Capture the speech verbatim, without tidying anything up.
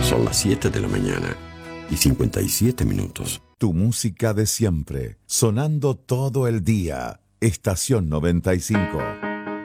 Son las siete de la mañana y cincuenta y siete minutos. Tu música de siempre, sonando todo el día. Estación noventa y cinco.